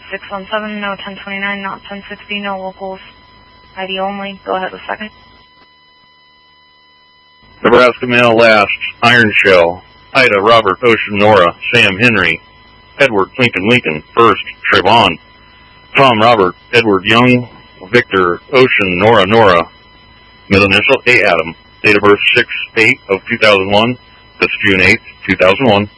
617, no 1029, not 1060, no locals, ID only. Go ahead with second. Nebraska Mail last, Iron Shell, Ida, Robert, Ocean, Nora, Sam, Henry, Edward, Lincoln, First, Trayvon, Tom, Robert, Edward, Young, Victor, Ocean, Nora, middle initial, A. Adam, date of birth 6/8 of 2001, that's June 8th, 2001.